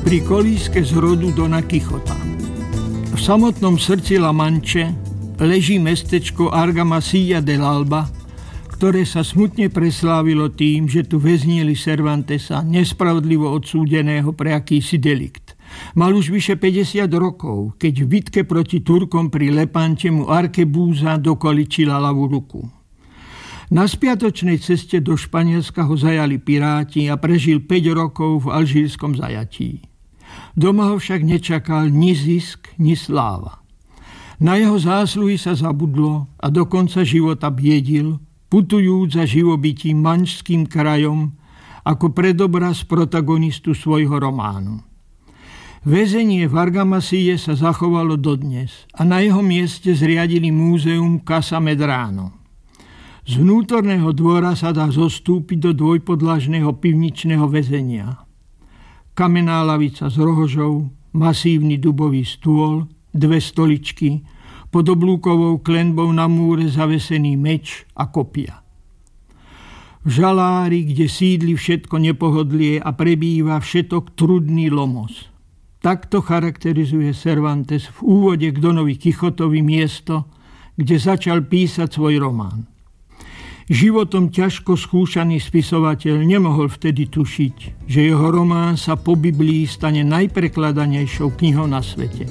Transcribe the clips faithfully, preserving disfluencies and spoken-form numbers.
pri kolíske z rodu Dona Kichota. V samotnom srdci La Manche leží mestečko Argamasilla del Alba, ktoré sa smutne preslávilo tým, že tu väznili Cervantesa, nespravodlivo odsúdeného pre akýsi delikt. Mal už vyše päťdesiat rokov, keď v bitke proti Turkom pri Lepante mu arkebúza dokoličila ľavú ruku. Na spiatočnej ceste do Španielska ho zajali piráti a prežil päť rokov v alžírskom zajatí. Doma ho však nečakal ni zisk, ni sláva. Na jeho zásluhy sa zabudlo a do konca života biedil, putujúc za živobytím manžským krajom ako predobraz protagonistu svojho románu. Väzenie v Argamasille sa zachovalo dodnes a na jeho mieste zriadili múzeum Casa Medrano. Z vnútorného dvora sa dá zostúpiť do dvojpodlažného pivničného väzenia. Kamenná lavica s rohožou, masívny dubový stôl, dve stoličky, pod oblúkovou klenbou na múre zavesený meč a kopia. V žalári, kde sídli všetko nepohodlie a prebýva všetok trudný lomos. Takto charakterizuje Cervantes v úvode k Donovi Kichotovi miesto, kde začal písať svoj román. Životom ťažko skúšaný spisovateľ nemohol vtedy tušiť, že jeho román sa po Biblii stane najprekladanejšou knihou na svete.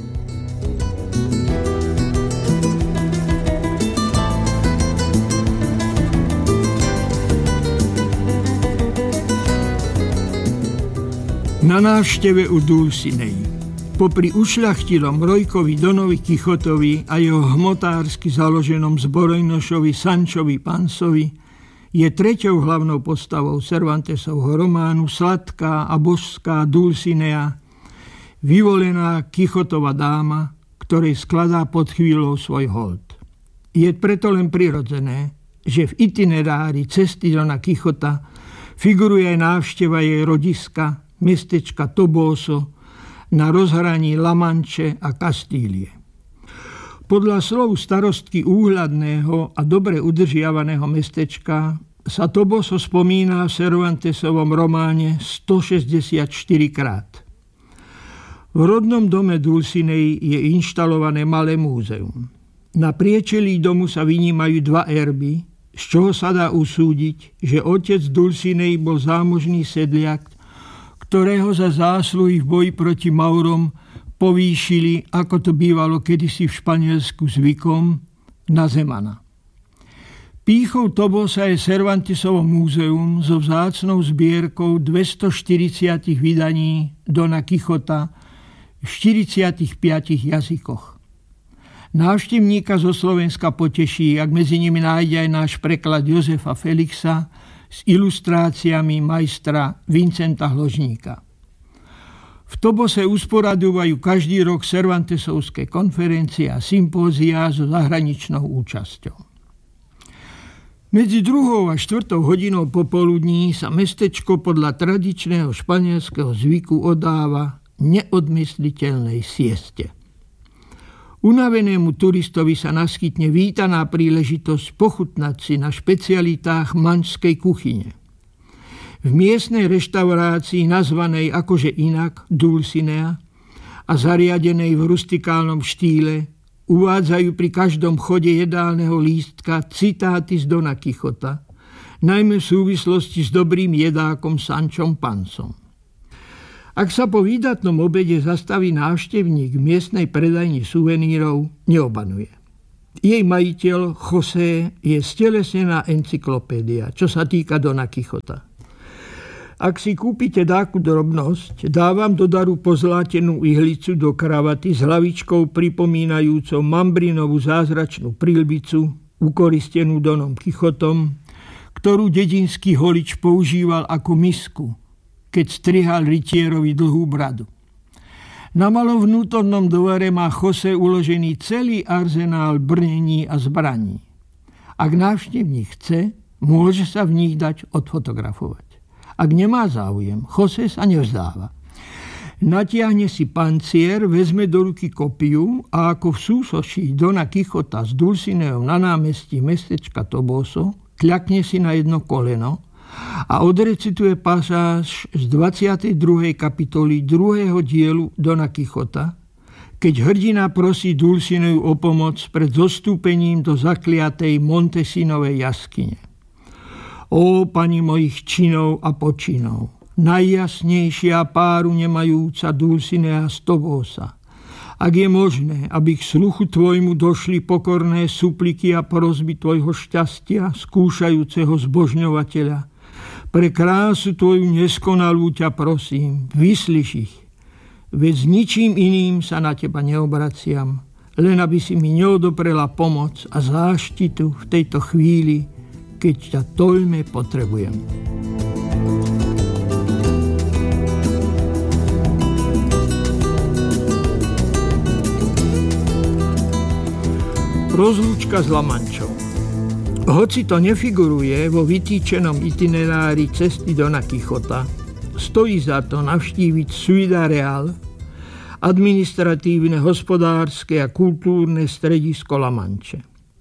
Na návšteve u Dulcinei. Popri ušľachtilom Rojkovi Donovi Kichotovi a jeho hmotársky založenom zbrojnošovi Sanchovi Pansovi je treťou hlavnou postavou Cervantesovho románu sladká a božská Dulcinea, vyvolená Kichotova dáma, ktorej skladá pod chvíľou svoj hold. Je preto len prirodzené, že v itinerári cesty Dona Kichota figuruje aj návšteva jej rodiska, mestečka Toboso, na rozhraní La Manche a Kastílie. Podľa slov starostky úhľadného a dobre udržiavaného mestečka sa Toboso spomína v Cervantesovom románe stošesťdesiatštyri krát. V rodnom dome Dulcinei je inštalované malé múzeum. Na priečelí domu sa vynímajú dva erby, z čoho sa dá usúdiť, že otec Dulcinei bol zámožný sedliak, ktorého za zásluhy v boji proti Maurom povýšili, ako to bývalo kedysi v Španielsku zvykom, na zemana. Pýchou Tobosa je Cervantesovo múzeum so vzácnou zbierkou dvestoštyridsať vydaní Dona Kichota v štyridsiatich piatich jazykoch. Návštevníka zo Slovenska poteší, ak medzi nimi nájde aj náš preklad Jozefa Felixa s ilustráciami majstra Vincenta Hložníka. V Tobose usporadujú každý rok Cervantesovské konferencie a sympózia so zahraničnou účasťou. Medzi druhou a štvrtou hodinou popoludní sa mestečko podľa tradičného španielského zvyku odáva neodmysliteľnej sieste. Unavenému turistovi sa naskytne vítaná príležitosť pochutnať si na špecialitách manžskej kuchyne. V miestnej reštaurácii nazvanej akože inak Dulcinea a zariadenej v rustikálnom štýle uvádzajú pri každom chode jedálneho lístka citáty z Dona Kichota, najmä v súvislosti s dobrým jedákom Sanchom Pansom. Ak sa po výdatnom obede zastaví návštevník v miestnej predajni suvenírov, neobanuje. Jej majiteľ José je stelesnená encyklopédia, čo sa týka Dona Kichota. Ak si kúpite dáku drobnosť, dávam do daru pozlátenú ihlicu do kravaty s hlavičkou pripomínajúcou Mambrinovú zázračnú príľbicu, ukoristenú Donom Kichotom, ktorú dedinský holič používal ako misku, keď strihal rytierovi dlhú bradu. Na malom vnútornom dvore má José uložený celý arzenál brnení a zbraní. Ak návštevník chce, môže sa v nich dať odfotografovať. Ak nemá záujem, José sa nevzdáva. Natiahne si pancier, vezme do ruky kopiu a ako v súsoší Dona Kichota s Dulcineou na námestí mestečka Toboso, kľakne si na jedno koleno a odrecituje pasáž z dvadsiatej druhej kapitoly druhého dielu Dona Kichota, keď hrdina prosí Dulcineju o pomoc pred zostúpením do zakliatej Montesinovej jaskyne. Ó, pani mojich činov a počinov, najjasnejšia páru nemajúca Dulcinea Stobosa, ak je možné, aby k sluchu tvojmu došli pokorné supliky a prosby tvojho šťastia, skúšajúceho zbožňovateľa, pre krásu tvoju neskonalú ťa prosím, vyslíš ich, veď s ničím iným sa na teba neobraciam, len aby si mi neodoprela pomoc a záštitu v tejto chvíli, keď ťa toľme potrebujem. Rozlúčka s Lamančou. Hoci to nefiguruje vo vytýčenom itinerári cesty Dona Kichota, stojí za to navštíviť Ciudad Real, administratívne, hospodárske a kultúrne stredisko Lamanče.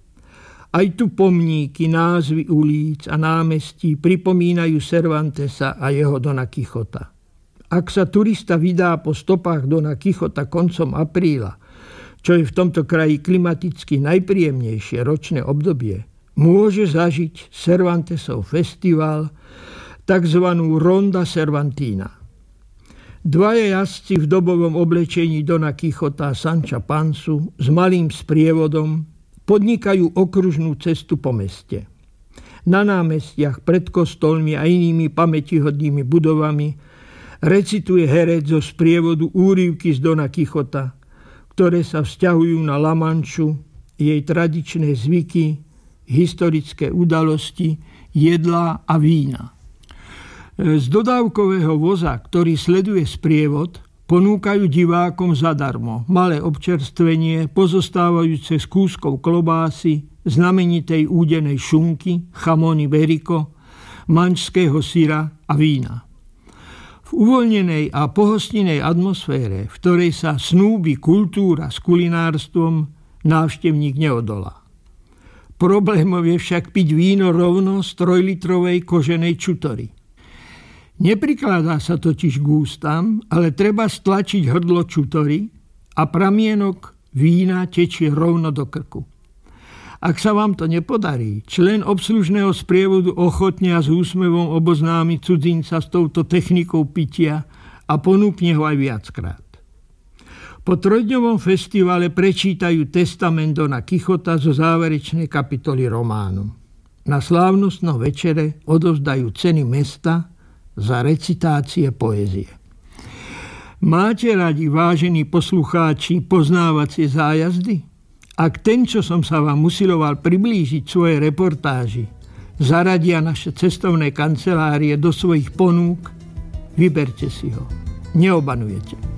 Aj tu pomníky, názvy ulic a námestí pripomínajú Cervantesa a jeho Dona Kichota. Ak sa turista vydá po stopách Dona Kichota koncom apríla, čo je v tomto kraji klimaticky najpríjemnejšie ročné obdobie, môže zažiť Cervantesov festival, takzvanú Ronda Cervantina. Dvaja jazdci v dobovom oblečení Dona Kichota a Sancha Pansu s malým sprievodom podnikajú okružnú cestu po meste. Na námestiach pred kostolmi a inými pamätihodnými budovami recituje herec zo sprievodu úryvky z Dona Kichota, ktoré sa vzťahujú na Lamanču, jej tradičné zvyky, historické udalosti, jedlá a vína. Z dodávkového voza, ktorý sleduje sprievod, ponúkajú divákom zadarmo malé občerstvenie pozostávajúce z kúskov klobásy, znamenitej údenej šunky, chamon iberico, mančského syra a vína. V uvoľnenej a pohostinnej atmosfére, v ktorej sa snúbi kultúra s kulinárstvom, návštevník neodolá. Problémom je však piť víno rovno z trojlitrovej koženej čutory. Neprikladá sa totiž k ústam, ale treba stlačiť hrdlo čutory a pramienok vína tečie rovno do krku. Ak sa vám to nepodarí, člen obslužného sprievodu ochotne a s úsmevom oboznámi cudzinca s touto technikou pitia a ponúkne ho aj viackrát. Po trojdňovom festivale prečítajú testament Dona Kichota zo záverečnej kapitoly románu. Na slávnostnom večere odovzdajú ceny mesta za recitácie poézie. Máte radi, vážení poslucháči, poznávacie zájazdy? Ak ten, čo som sa vám usiloval priblížiť svoje reportáži, zaradia naše cestovné kancelárie do svojich ponúk, vyberte si ho. Neobanujete.